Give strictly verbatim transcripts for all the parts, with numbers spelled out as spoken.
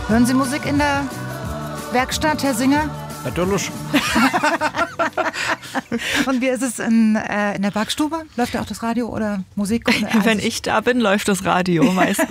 Hören Sie Musik in der Werkstatt, Herr Singer? Natürlich. Und wie ist es in, äh, in der Backstube? Läuft da auch das Radio oder Musik? Oder Wenn ich da bin, läuft das Radio meistens.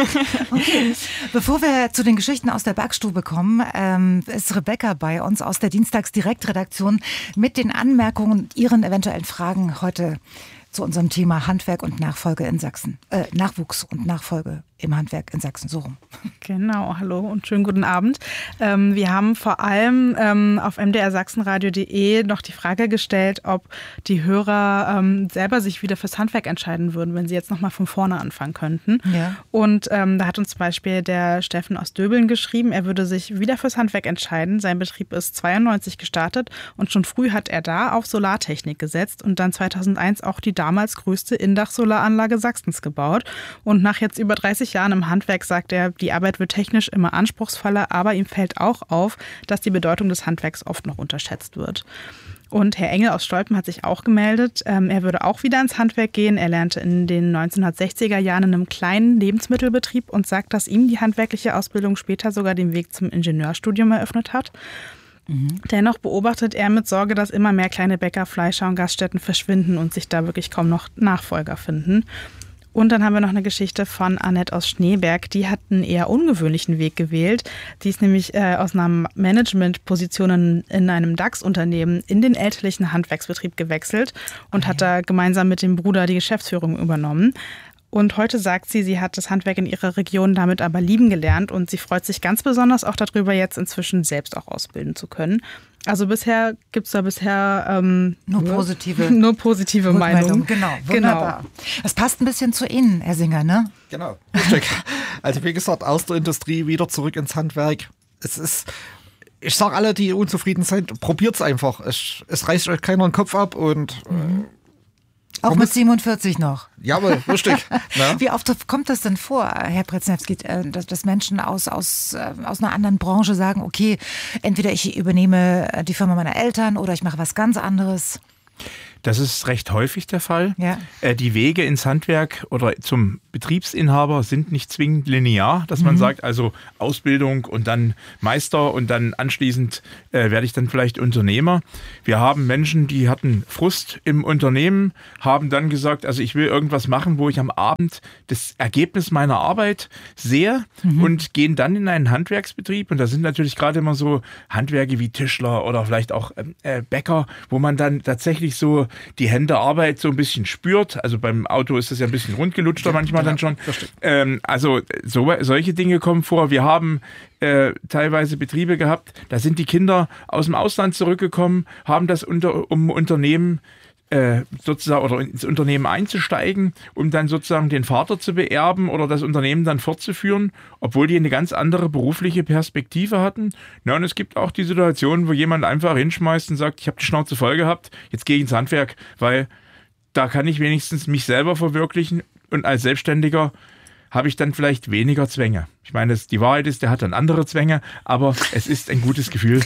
Okay. Bevor wir zu den Geschichten aus der Backstube kommen, ähm, ist Rebecca bei uns aus der Dienstags-Direktredaktion mit den Anmerkungen und Ihren eventuellen Fragen heute zu unserem Thema Handwerk und Nachfolge in Sachsen. Äh, Nachwuchs und Nachfolge im Handwerk in Sachsen, so rum. Genau, hallo und schönen guten Abend. Ähm, wir haben vor allem ähm, auf m d r sachsenradio punkt de noch die Frage gestellt, ob die Hörer ähm, selber sich wieder fürs Handwerk entscheiden würden, wenn sie jetzt nochmal von vorne anfangen könnten. Ja. Und ähm, da hat uns zum Beispiel der Steffen aus Döbeln geschrieben, er würde sich wieder fürs Handwerk entscheiden. Sein Betrieb ist zweiundneunzig gestartet und schon früh hat er da auf Solartechnik gesetzt und dann zweitausendeins auch die damals größte Indach-Solaranlage Sachsens gebaut. Und nach jetzt über dreißig Jahren im Handwerk sagt er, die Arbeit wird technisch immer anspruchsvoller, aber ihm fällt auch auf, dass die Bedeutung des Handwerks oft noch unterschätzt wird. Und Herr Engel aus Stolpen hat sich auch gemeldet. Ähm, er würde auch wieder ins Handwerk gehen. Er lernte in den neunzehnhundertsechziger Jahren in einem kleinen Lebensmittelbetrieb und sagt, dass ihm die handwerkliche Ausbildung später sogar den Weg zum Ingenieurstudium eröffnet hat. Mhm. Dennoch beobachtet er mit Sorge, dass immer mehr kleine Bäcker, Fleischer und Gaststätten verschwinden und sich da wirklich kaum noch Nachfolger finden. Und dann haben wir noch eine Geschichte von Annette aus Schneeberg. Die hat einen eher ungewöhnlichen Weg gewählt. Die ist nämlich äh, aus einer Managementposition in, in einem DAX-Unternehmen in den elterlichen Handwerksbetrieb gewechselt und hat da gemeinsam mit dem Bruder die Geschäftsführung übernommen. Und heute sagt sie, sie hat das Handwerk in ihrer Region damit aber lieben gelernt und sie freut sich ganz besonders auch darüber, jetzt inzwischen selbst auch ausbilden zu können. Also bisher gibt es da bisher ähm, nur positive, nur positive Meinungen. Genau, wunderbar. Genau. Das passt ein bisschen zu Ihnen, Herr Singer, ne? Genau, richtig. Also wie gesagt, aus der Industrie wieder zurück ins Handwerk. Es ist, ich sage alle, die unzufrieden sind, probiert es einfach. Es, es reißt euch keiner den Kopf ab und mhm. Auch mit siebenundvierzig noch. Jawohl, richtig. Ja. Wie oft kommt das denn vor, Herr Preznewski, dass, dass Menschen aus, aus, aus einer anderen Branche sagen, okay, entweder ich übernehme die Firma meiner Eltern oder ich mache was ganz anderes? Das ist recht häufig der Fall. Ja. Die Wege ins Handwerk oder zum Betriebsinhaber sind nicht zwingend linear, dass man mhm. sagt, also Ausbildung und dann Meister und dann anschließend äh, werde ich dann vielleicht Unternehmer. Wir haben Menschen, die hatten Frust im Unternehmen, haben dann gesagt, also ich will irgendwas machen, wo ich am Abend das Ergebnis meiner Arbeit sehe mhm. und gehen dann in einen Handwerksbetrieb. Und da sind natürlich gerade immer so Handwerke wie Tischler oder vielleicht auch äh, Bäcker, wo man dann tatsächlich so die Hände Arbeit so ein bisschen spürt. Also beim Auto ist das ja ein bisschen rundgelutschter manchmal ja, dann schon. Ähm, also so, solche Dinge kommen vor. Wir haben äh, teilweise Betriebe gehabt, da sind die Kinder aus dem Ausland zurückgekommen, haben das unter, um Unternehmen äh, sozusagen oder ins Unternehmen einzusteigen, um dann sozusagen den Vater zu beerben oder das Unternehmen dann fortzuführen, obwohl die eine ganz andere berufliche Perspektive hatten. Ja, und es gibt auch die Situation, wo jemand einfach hinschmeißt und sagt, ich habe die Schnauze voll gehabt, jetzt gehe ich ins Handwerk, weil da kann ich wenigstens mich selber verwirklichen und als Selbstständiger habe ich dann vielleicht weniger Zwänge. Ich meine, das, die Wahrheit ist, der hat dann andere Zwänge, aber es ist ein gutes Gefühl.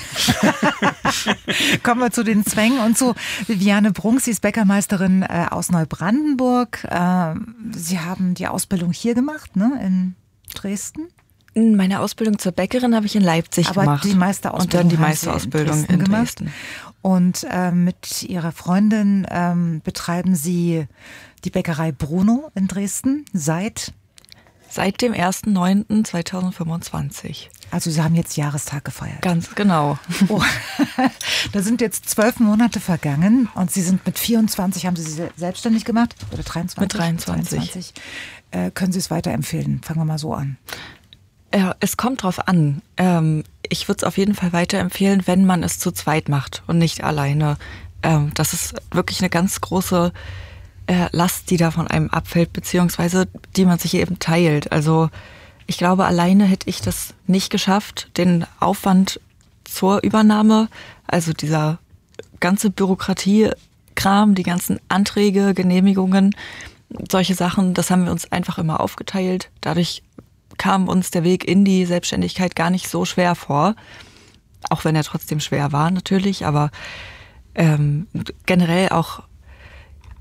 Kommen wir zu den Zwängen und zu Viviane Brunk. Sie ist Bäckermeisterin äh, aus Neubrandenburg. Äh, Sie haben die Ausbildung hier gemacht, ne, in Dresden? Meine Ausbildung zur Bäckerin habe ich in Leipzig aber gemacht. Die Meisterausbildung und dann die Meisterausbildung in, in Dresden. Gemacht. Und äh, mit Ihrer Freundin ähm, betreiben Sie die Bäckerei Bruno in Dresden seit... Seit dem ersten neunten zweitausendfünfundzwanzig. Also Sie haben jetzt Jahrestag gefeiert. Ganz genau. Oh, da sind jetzt zwölf Monate vergangen und Sie sind mit vierundzwanzig, haben Sie sich selbstständig gemacht? Oder dreiundzwanzig? Mit dreiundzwanzig. dreiundzwanzig. Äh, können Sie es weiterempfehlen? Fangen wir mal so an. Ja, es kommt drauf an. Ähm, ich würde es auf jeden Fall weiterempfehlen, wenn man es zu zweit macht und nicht alleine. Ähm, das ist wirklich eine ganz große Last, die da von einem abfällt, beziehungsweise die man sich eben teilt. Also ich glaube, alleine hätte ich das nicht geschafft, den Aufwand zur Übernahme, also dieser ganze Bürokratiekram, die ganzen Anträge, Genehmigungen, solche Sachen, das haben wir uns einfach immer aufgeteilt. Dadurch kam uns der Weg in die Selbstständigkeit gar nicht so schwer vor, auch wenn er trotzdem schwer war natürlich, aber ähm, generell auch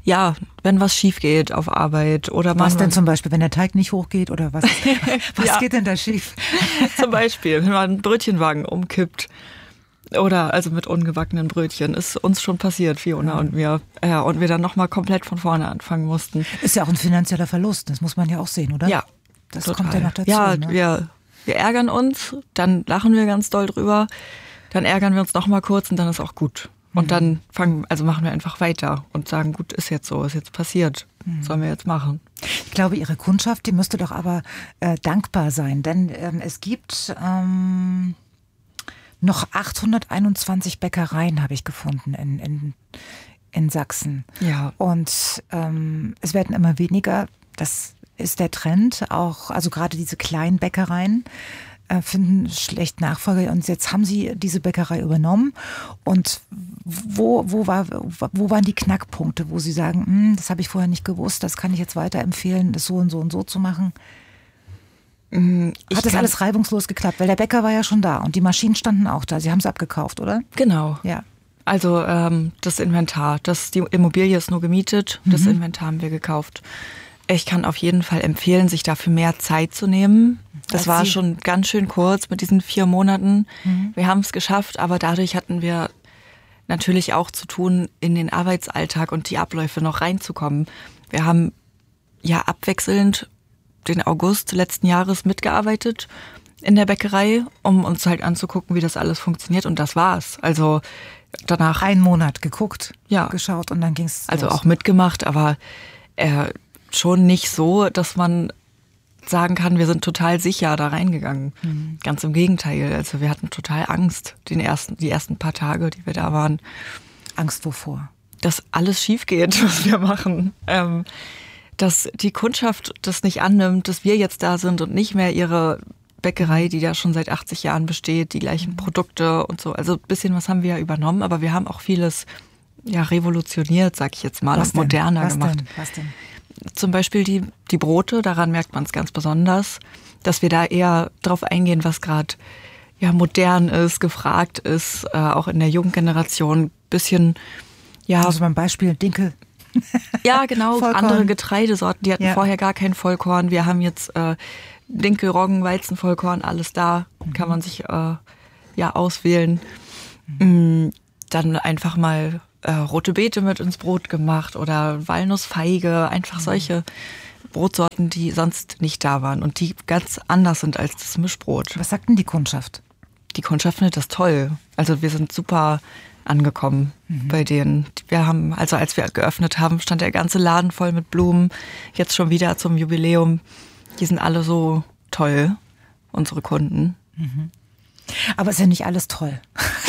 Ja, wenn was schief geht auf Arbeit oder man Was denn zum Beispiel, wenn der Teig nicht hochgeht oder was? Was Ja. geht denn da schief? Zum Beispiel, wenn man einen Brötchenwagen umkippt oder also mit ungebackenen Brötchen, ist uns schon passiert, Fiona und mir. Ja, und wir dann nochmal komplett von vorne anfangen mussten. Ist ja auch ein finanzieller Verlust, das muss man ja auch sehen, oder? Ja, Das total. kommt ja noch dazu. Ja, ne? wir, wir ärgern uns, dann lachen wir ganz doll drüber, dann ärgern wir uns nochmal kurz und dann ist auch gut. Und dann fangen, also machen wir einfach weiter und sagen, gut, ist jetzt so, ist jetzt passiert, was sollen wir jetzt machen? Ich glaube, Ihre Kundschaft, die müsste doch aber äh, dankbar sein, denn ähm, es gibt ähm, noch achthunderteinundzwanzig Bäckereien, habe ich gefunden, in, in, in Sachsen. Ja. Und ähm, es werden immer weniger, das ist der Trend, auch, also gerade diese kleinen Bäckereien äh, finden schlecht Nachfolger. Und jetzt haben Sie diese Bäckerei übernommen. Und wo, wo, war, wo waren die Knackpunkte, wo Sie sagen, hm, das habe ich vorher nicht gewusst, das kann ich jetzt weiterempfehlen, das so und so und so zu machen? Ich Hat das kann- alles reibungslos geklappt? Weil der Bäcker war ja schon da und die Maschinen standen auch da. Sie haben es abgekauft, oder? Genau. Ja. Also ähm, das Inventar, das, die Immobilie ist nur gemietet, das Inventar haben wir gekauft. Ich kann auf jeden Fall empfehlen, sich dafür mehr Zeit zu nehmen. Das Als war Sie- schon ganz schön kurz mit diesen vier Monaten. Wir haben es geschafft, aber dadurch hatten wir natürlich auch zu tun, in den Arbeitsalltag und die Abläufe noch reinzukommen. Wir haben ja abwechselnd den August letzten Jahres mitgearbeitet in der Bäckerei, um uns halt anzugucken, wie das alles funktioniert. Und das war's. Also danach, Einen Monat geguckt, Ja. geschaut und dann ging es also auch mitgemacht, aber äh, schon nicht so, dass man sagen kann, wir sind total sicher da reingegangen. Ganz im Gegenteil. Also wir hatten total Angst, den ersten, die ersten paar Tage, die wir da waren, Angst wovor? dass alles schief geht, was wir machen. Ähm, dass die Kundschaft das nicht annimmt, dass wir jetzt da sind und nicht mehr ihre Bäckerei, die da schon seit achtzig Jahren besteht, die gleichen Produkte und so. Also ein bisschen was haben wir ja übernommen, aber wir haben auch vieles ja revolutioniert, sag ich jetzt mal, Was auch moderner denn? Was gemacht. Denn? Was denn? Zum Beispiel die, die Brote, daran merkt man es ganz besonders, dass wir da eher drauf eingehen, was gerade ja, modern ist, gefragt ist, äh, auch in der jungen Generation. Bisschen, ja, Also beim Beispiel Dinkel. ja genau, Vollkorn. andere Getreidesorten, die hatten Ja. vorher gar kein Vollkorn. Wir haben jetzt äh, Dinkel, Roggen, Weizen, Vollkorn, alles da, kann man sich äh, ja auswählen. Mm, dann einfach mal äh, rote Beete mit ins Brot gemacht oder Walnussfeige, einfach solche Brotsorten, die sonst nicht da waren und die ganz anders sind als das Mischbrot. Was sagt denn die Kundschaft? Die Kundschaft findet das toll. Also wir sind super angekommen bei denen. Wir haben, also als wir geöffnet haben, stand der ganze Laden voll mit Blumen. Jetzt schon wieder zum Jubiläum. Die sind alle so toll, unsere Kunden. Aber ist ja nicht alles toll.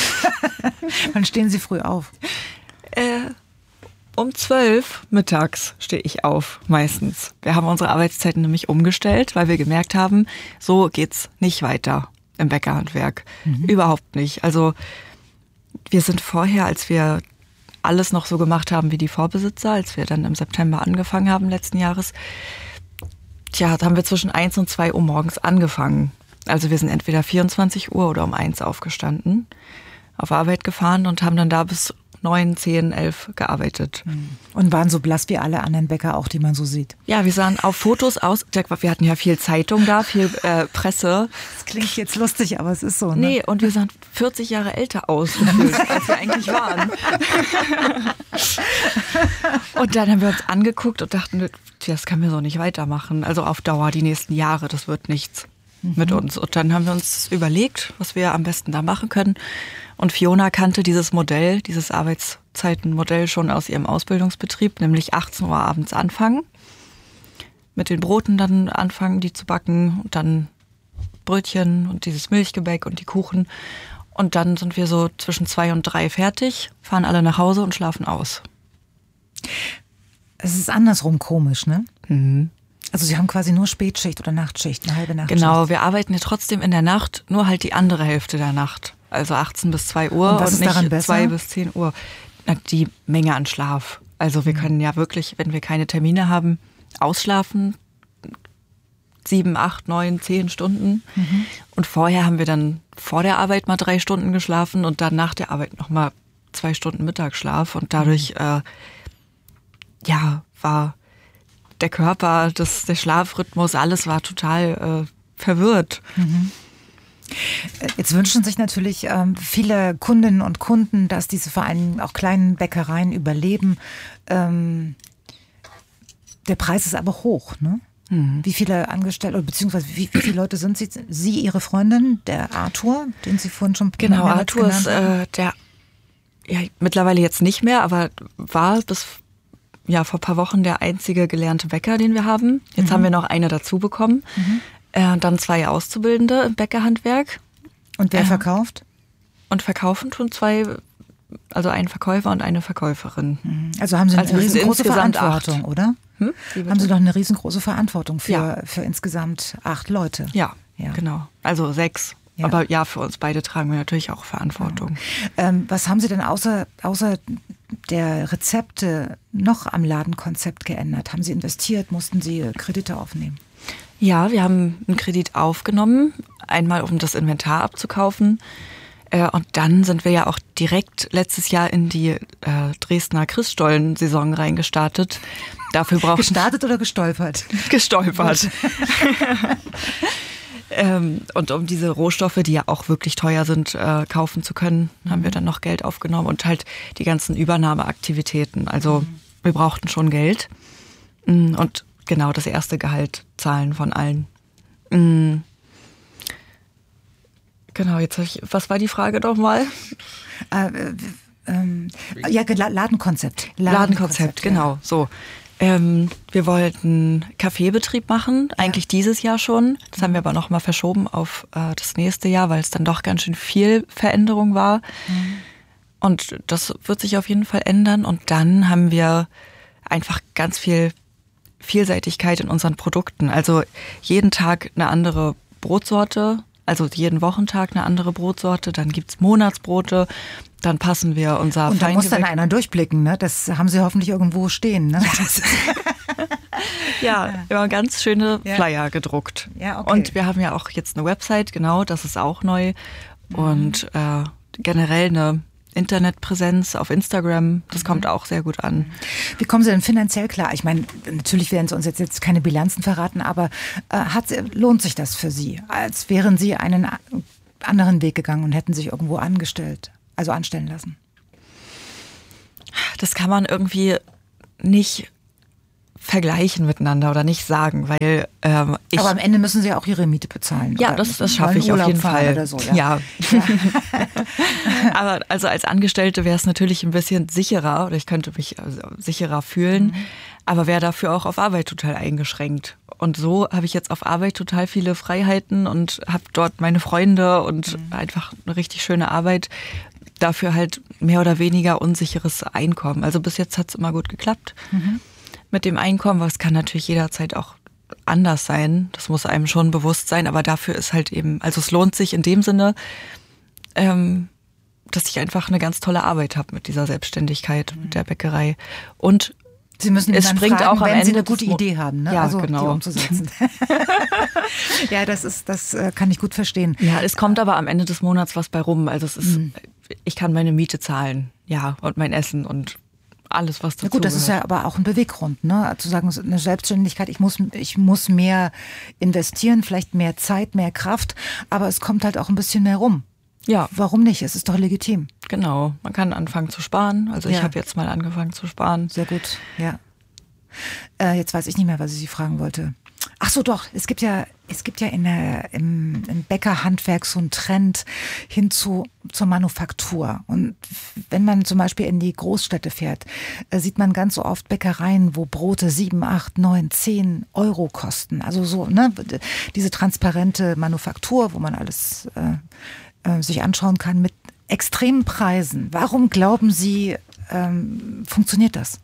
Wann stehen Sie früh auf? Äh, um zwölf mittags stehe ich auf, meistens. Wir haben unsere Arbeitszeiten nämlich umgestellt, weil wir gemerkt haben, so geht's nicht weiter im Bäckerhandwerk. Überhaupt nicht. Also wir sind vorher, als wir alles noch so gemacht haben wie die Vorbesitzer, als wir dann im September angefangen haben letzten Jahres, tja, da haben wir zwischen eins und zwei Uhr morgens angefangen. Also wir sind entweder vierundzwanzig Uhr oder um eins aufgestanden, auf Arbeit gefahren und haben dann da bis neun, zehn, elf gearbeitet. Und waren so blass wie alle anderen Bäcker auch, die man so sieht. Ja, wir sahen auf Fotos aus, wir hatten ja viel Zeitung da, viel äh, Presse. Das klingt jetzt lustig, aber es ist so. Ne? Nee, und wir sahen vierzig Jahre älter aus, gefühlt, als wir eigentlich waren. Und dann haben wir uns angeguckt und dachten, das können wir so nicht weitermachen. Also auf Dauer, die nächsten Jahre, das wird nichts mit uns. Und dann haben wir uns überlegt, was wir am besten da machen können. Und Fiona kannte dieses Modell, dieses Arbeitszeitenmodell schon aus ihrem Ausbildungsbetrieb, nämlich achtzehn Uhr abends anfangen, mit den Broten dann anfangen, die zu backen und dann Brötchen und dieses Milchgebäck und die Kuchen. Und dann sind wir so zwischen zwei und drei fertig, fahren alle nach Hause und schlafen aus. Es ist andersrum komisch, ne? Mhm. Also Sie haben quasi nur Spätschicht oder Nachtschicht, eine halbe Nachtschicht. Genau, wir arbeiten ja trotzdem in der Nacht, nur halt die andere Hälfte der Nacht. Also achtzehn bis zwei Uhr Und was und ist daran nicht besser? zwei bis zehn Uhr. Na, die Menge an Schlaf. Also wir können ja wirklich, wenn wir keine Termine haben, ausschlafen. Sieben, acht, neun, zehn Stunden. Und vorher haben wir dann vor der Arbeit mal drei Stunden geschlafen und dann nach der Arbeit nochmal zwei Stunden Mittagsschlaf. Und dadurch äh, ja, war der Körper, das, der Schlafrhythmus, alles war total äh, verwirrt. Mhm. Jetzt wünschen sich natürlich ähm, viele Kundinnen und Kunden, dass diese vor allem auch kleinen Bäckereien überleben. Ähm, der Preis ist aber hoch, ne? Mhm. Wie viele Angestellte, beziehungsweise wie, wie viele Leute sind Sie? Sie, Ihre Freundin, der Arthur, den Sie vorhin schon Genau, Arthur ist äh, der, ja, mittlerweile jetzt nicht mehr, aber war bis ja, vor ein paar Wochen der einzige gelernte Bäcker, den wir haben. Jetzt mhm. haben wir noch eine dazu bekommen. Mhm. Äh, dann zwei Auszubildende im Bäckerhandwerk. Und wer äh, verkauft? Und verkaufen tun zwei, also ein Verkäufer und eine Verkäuferin. Also haben Sie eine also riesengroße Verantwortung, acht. Oder? Hm? Haben Sie doch eine riesengroße Verantwortung für, ja. für insgesamt acht Leute. Ja, ja. Genau. Also sechs. Ja. Aber ja, für uns beide tragen wir natürlich auch Verantwortung. Ja. Ähm, was haben Sie denn außer, außer der Rezepte noch am Ladenkonzept geändert? Haben Sie investiert? Mussten Sie Kredite aufnehmen? Ja, wir haben einen Kredit aufgenommen, einmal um das Inventar abzukaufen. Äh, und dann sind wir ja auch direkt letztes Jahr in die äh, Dresdner Christstollen-Saison reingestartet. Dafür braucht Gestartet oder gestolpert? Gestolpert. ähm, und um diese Rohstoffe, die ja auch wirklich teuer sind, äh, kaufen zu können, mhm. haben wir dann noch Geld aufgenommen und halt die ganzen Übernahmeaktivitäten. Also mhm. wir brauchten schon Geld. Und genau, das erste Gehalt zahlen von allen. Mhm. Genau, jetzt habe ich, was war die Frage nochmal? Äh, äh, ähm, ja, Ladenkonzept. Ladenkonzept, Ladenkonzept genau, ja. so. Ähm, wir wollten Kaffeebetrieb machen, eigentlich ja. dieses Jahr schon. Das haben wir aber nochmal verschoben auf äh, das nächste Jahr, weil es dann doch ganz schön viel Veränderung war. Mhm. Und das wird sich auf jeden Fall ändern. Und dann haben wir einfach ganz viel Vielseitigkeit in unseren Produkten. Also jeden Tag eine andere Brotsorte, also jeden Wochentag eine andere Brotsorte. Dann gibt's Monatsbrote, dann passen wir unser Und da muss dann einer durchblicken, ne? Das haben Sie hoffentlich irgendwo stehen, ne? Ja, wir haben ganz schöne Flyer ja. gedruckt. Ja, okay. Und wir haben ja auch jetzt eine Website, genau, das ist auch neu. Mhm. Und äh, generell eine Internetpräsenz auf Instagram, das kommt auch sehr gut an. Wie kommen Sie denn finanziell klar? Ich meine, natürlich werden Sie uns jetzt, jetzt keine Bilanzen verraten, aber äh, hat, lohnt sich das für Sie? Als wären Sie einen anderen Weg gegangen und hätten sich irgendwo angestellt, also anstellen lassen? Das kann man irgendwie nicht vergleichen miteinander oder nicht sagen, weil ähm, ich... Aber am Ende müssen Sie ja auch Ihre Miete bezahlen. Ja, das, das schaffe ich auf jeden Fall. Oder so, ja. ja. Aber also als Angestellte wäre es natürlich ein bisschen sicherer oder ich könnte mich sicherer fühlen, mhm. aber wäre dafür auch auf Arbeit total eingeschränkt. Und so habe ich jetzt auf Arbeit total viele Freiheiten und habe dort meine Freunde und mhm. einfach eine richtig schöne Arbeit. Dafür halt mehr oder weniger unsicheres Einkommen. Also bis jetzt hat es immer gut geklappt. Mhm. Mit dem Einkommen, aber es kann natürlich jederzeit auch anders sein. Das muss einem schon bewusst sein, aber dafür ist halt eben, also es lohnt sich in dem Sinne, ähm, dass ich einfach eine ganz tolle Arbeit habe mit dieser Selbstständigkeit, mhm. mit der Bäckerei. Und Sie müssen es springt fragen, auch am wenn Ende Sie eine gute Idee haben, ne? Ja, also genau. die umzusetzen. Ja, das ist, das kann ich gut verstehen. Ja, es kommt aber am Ende des Monats was bei rum. Also es ist, mhm. ich kann meine Miete zahlen, ja, und mein Essen und alles, was dazu gehört. Ja gut, das ist ja aber auch ein Beweggrund, ne? Zu sagen, eine Selbstständigkeit, ich muss, ich muss mehr investieren, vielleicht mehr Zeit, mehr Kraft, aber es kommt halt auch ein bisschen mehr rum. Ja. Warum nicht? Es ist doch legitim. Genau, man kann anfangen zu sparen. Also ja. ich habe jetzt mal angefangen zu sparen. Sehr gut, ja. Äh, jetzt weiß ich nicht mehr, was ich Sie fragen wollte. Ach so, doch, es gibt ja, es gibt ja in der, im, im Bäckerhandwerk so einen Trend hin zu, zur Manufaktur. Und wenn man zum Beispiel in die Großstädte fährt, äh, sieht man ganz so oft Bäckereien, wo Brote sieben, acht, neun, zehn Euro kosten. Also so, ne, diese transparente Manufaktur, wo man alles äh, äh, sich anschauen kann mit extremen Preisen. Warum glauben Sie, ähm, funktioniert das?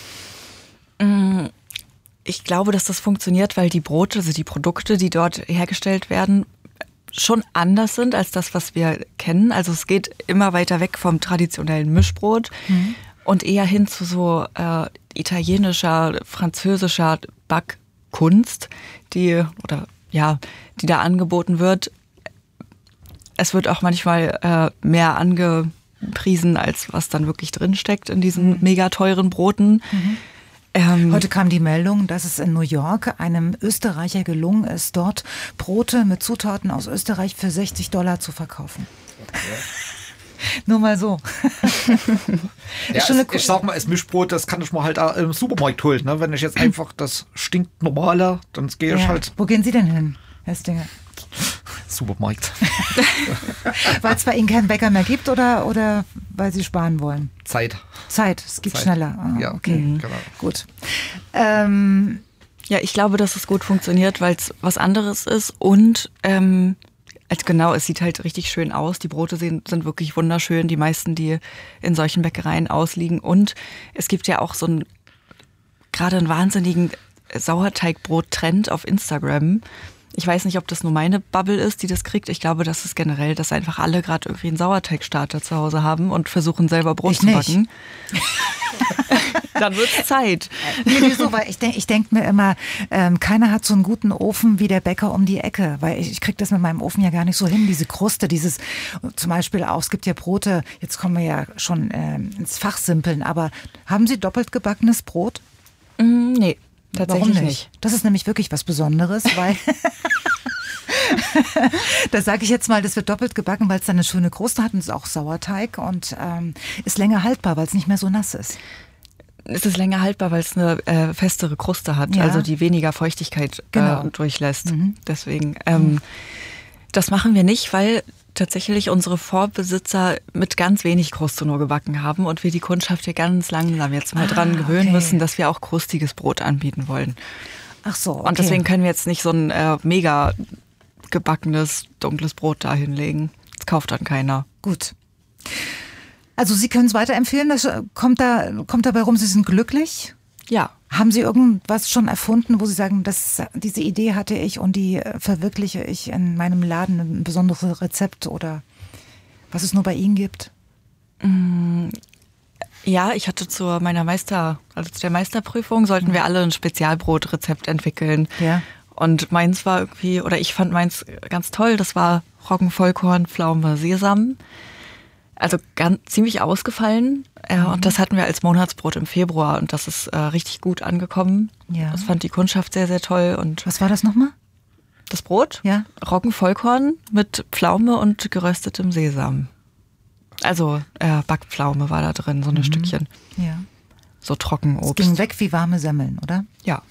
Ich glaube, dass das funktioniert, weil die Brote, also die Produkte, die dort hergestellt werden, schon anders sind als das, was wir kennen. Also es geht immer weiter weg vom traditionellen Mischbrot mhm. und eher hin zu so äh, italienischer, französischer Backkunst, die oder ja, die da angeboten wird. Es wird auch manchmal äh, mehr angepriesen, als was dann wirklich drinsteckt in diesen mhm. mega teuren Broten. Mhm. Ähm, Heute kam die Meldung, dass es in New York einem Österreicher gelungen ist, dort Brote mit Zutaten aus Österreich für sechzig Dollar zu verkaufen. Ja. Nur mal so. Ja, es, ich sag mal, das Mischbrot, das kann ich mir halt auch im Supermarkt holen. Ne? Wenn ich jetzt einfach das stinknormale, dann gehe ich ja. halt. Wo gehen Sie denn hin, Herr Stinger? Supermarkt. Weil es bei Ihnen keinen Bäcker mehr gibt oder, oder weil Sie sparen wollen? Zeit. Zeit, es geht Zeit. schneller. Ah, ja, okay. Mhm. Genau. Gut. Ähm, ja, ich glaube, dass es gut funktioniert, weil es was anderes ist und ähm, also genau, es sieht halt richtig schön aus. Die Brote sind, sind wirklich wunderschön, die meisten, die in solchen Bäckereien ausliegen. Und es gibt ja auch so einen, gerade einen wahnsinnigen Sauerteigbrot-Trend auf Instagram. Ich weiß nicht, ob das nur meine Bubble ist, die das kriegt. Ich glaube, das ist generell, dass einfach alle gerade irgendwie einen Sauerteigstarter zu Hause haben und versuchen selber Brot ich zu nicht. backen. Dann wird es Zeit. Nee, wieso? Weil ich denke ich denk mir immer, ähm, keiner hat so einen guten Ofen wie der Bäcker um die Ecke. Weil ich, ich kriege das mit meinem Ofen ja gar nicht so hin. Diese Kruste, dieses, zum Beispiel auch, es gibt ja Brote, jetzt kommen wir ja schon ähm, ins Fachsimpeln, aber haben Sie doppelt gebackenes Brot? Mm, nee. Tatsächlich Warum nicht? nicht. Das ist nämlich wirklich was Besonderes, weil da sage ich jetzt mal, das wird doppelt gebacken, weil es dann eine schöne Kruste hat und es ist auch Sauerteig und ähm, ist länger haltbar, weil es nicht mehr so nass ist. Es ist länger haltbar, weil es eine äh, festere Kruste hat, Ja. also die weniger Feuchtigkeit Genau. äh, durchlässt. Mhm. Deswegen, ähm, mhm. das machen wir nicht, weil tatsächlich unsere Vorbesitzer mit ganz wenig Kruste nur gebacken haben und wir die Kundschaft hier ganz langsam jetzt mal Ah, dran gewöhnen okay. müssen, dass wir auch krustiges Brot anbieten wollen. Ach so, okay. Und deswegen können wir jetzt nicht so ein äh, mega gebackenes, dunkles Brot da hinlegen. Das kauft dann keiner. Gut. Also Sie können es weiterempfehlen, das kommt, da, kommt dabei rum, Sie sind glücklich? Ja. Haben Sie irgendwas schon erfunden, wo Sie sagen, das, diese Idee hatte ich und die verwirkliche ich in meinem Laden, ein besonderes Rezept oder was es nur bei Ihnen gibt? Ja, ich hatte zu meiner Meister, also zu der Meisterprüfung, sollten wir alle ein Spezialbrotrezept entwickeln. Ja. Und meins war irgendwie, oder ich fand meins ganz toll, das war Roggenvollkorn, Pflaume, Sesam. Also ganz, ziemlich ausgefallen. Äh, mhm. Und das hatten wir als Monatsbrot im Februar und das ist äh, richtig gut angekommen. Ja. Das fand die Kundschaft sehr, sehr toll. Und was war das nochmal? Das Brot? Ja. Roggenvollkorn mit Pflaume und geröstetem Sesam. Also äh, Backpflaume war da drin, so ein mhm. Stückchen. Ja. So Trockenobst. Es ging weg wie warme Semmeln, oder? Ja.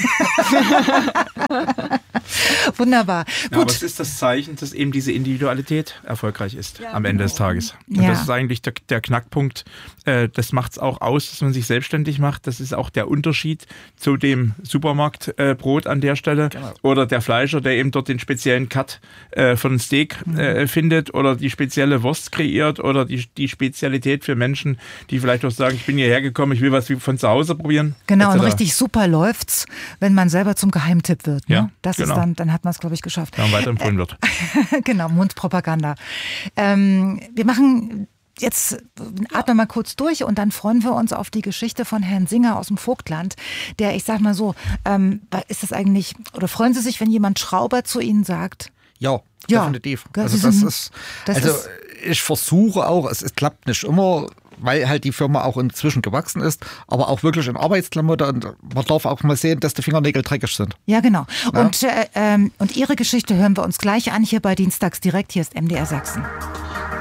Wunderbar. Ja, Gut. aber es ist das Zeichen, dass eben diese Individualität erfolgreich ist Ja, am Ende des Tages. Und Ja. das ist eigentlich der, der Knackpunkt. Äh, das macht es auch aus, dass man sich selbstständig macht. Das ist auch der Unterschied zu dem Supermarktbrot äh, an der Stelle. Genau. Oder der Fleischer, der eben dort den speziellen Cut äh, von Steak äh, findet oder die spezielle Wurst kreiert oder die, die Spezialität für Menschen, die vielleicht auch sagen, ich bin hierher gekommen, ich will was von zu Hause probieren. Genau, et und cetera. richtig super läuft's, wenn man selber zum Geheimtipp wird. Ne? Ja, das genau. ist dann, dann hat man es, glaube ich, geschafft. Ja, und weiterempfohlen wird. Genau, Mundpropaganda. Ähm, wir machen jetzt, atmen mal kurz durch und dann freuen wir uns auf die Geschichte von Herrn Singer aus dem Vogtland, der, ich sag mal so, ähm, ist das eigentlich, oder freuen Sie sich, wenn jemand Schrauber zu Ihnen sagt? Ja, Ja. definitiv. Ja, Also Sie das sind- ist, das also ist- ich versuche auch, es, es klappt nicht immer, weil halt die Firma auch inzwischen gewachsen ist, aber auch wirklich in Arbeitsklamotten und man darf auch mal sehen, dass die Fingernägel dreckig sind. Ja, genau. Ja. Und, äh, ähm, und Ihre Geschichte hören wir uns gleich an hier bei Dienstags direkt. Hier ist M D R Sachsen.